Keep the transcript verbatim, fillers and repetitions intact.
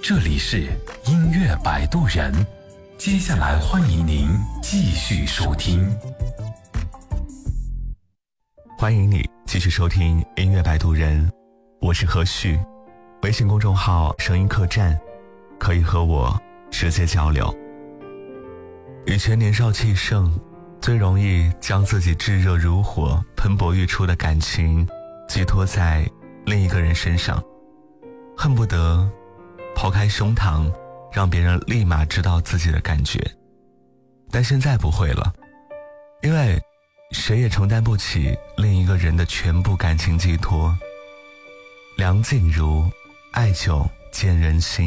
这里是音乐摆渡人，接下来欢迎您继续收听。 欢迎你继续收听音乐摆渡人，我是何旭，微信公众号声音客栈，可以和我直接交流。以前年少气盛，最容易将自己炙热如火、喷薄欲出的感情寄托在另一个人身上，恨不得抛开胸膛，让别人立马知道自己的感觉。但现在不会了，因为谁也承担不起另一个人的全部感情寄托。梁静茹，爱久见人心。